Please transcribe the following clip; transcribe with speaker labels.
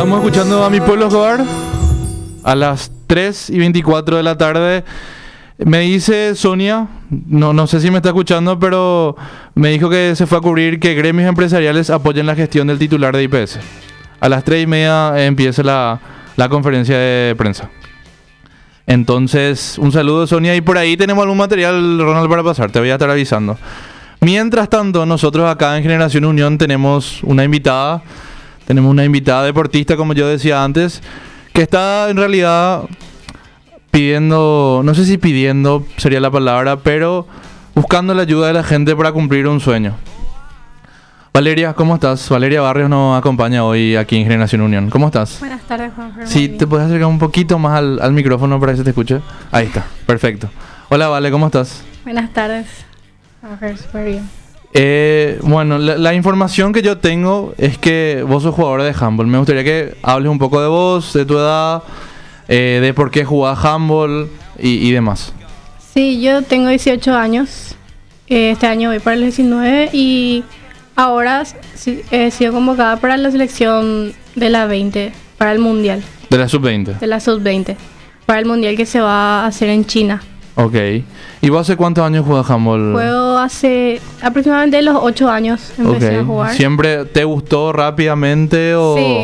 Speaker 1: Estamos escuchando a Mi Pueblo Escobar a las 3:24 de la tarde. Me dice Sonia, no sé si me está escuchando, pero me dijo que se fue a cubrir que gremios empresariales apoyen la gestión del titular de IPS. A las 3:30 empieza la conferencia de prensa. Entonces, un saludo, Sonia, y por ahí tenemos algún material, Ronald, para pasar, te voy a estar avisando. Mientras tanto, nosotros acá en Generación Unión tenemos una invitada deportista, como yo decía antes, que está en realidad pidiendo, no sé si pidiendo sería la palabra, pero buscando la ayuda de la gente para cumplir un sueño. Valeria, ¿cómo estás? Valeria Barrios nos acompaña hoy aquí en Generación Unión. ¿Cómo estás?
Speaker 2: Buenas tardes, Juanfer.
Speaker 1: Sí, ¿te puedes acercar un poquito más al micrófono para que se te escuche? Ahí está, perfecto. Hola, Vale, ¿cómo estás?
Speaker 2: Buenas tardes, Juanfer, súper bien.
Speaker 1: Bueno, la información que yo tengo es que vos sos jugadora de handball. Me gustaría que hables un poco de vos, de tu edad, de por qué jugás handball y demás.
Speaker 2: Sí, yo tengo 18 años. Este año voy para el 19 y ahora he sido convocada para la selección de la 20, para el mundial.
Speaker 1: De la sub-20.
Speaker 2: De la sub-20, para el mundial que se va a hacer en China.
Speaker 1: Ok. ¿Y vos hace cuántos años jugás handball?
Speaker 2: Juego hace aproximadamente los 8 años empecé a jugar.
Speaker 1: ¿Siempre te gustó rápidamente o...?
Speaker 2: Sí,